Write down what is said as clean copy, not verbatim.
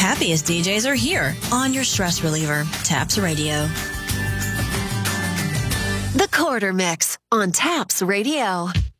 happiest DJs are here on your stress reliever, Taps Radio. The Quarter Mix on Taps Radio.